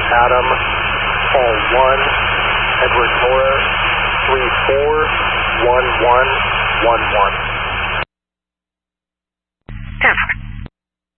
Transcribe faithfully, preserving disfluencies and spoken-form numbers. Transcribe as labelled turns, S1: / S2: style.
S1: Adam, call one, Edward Nora, three four one one one one.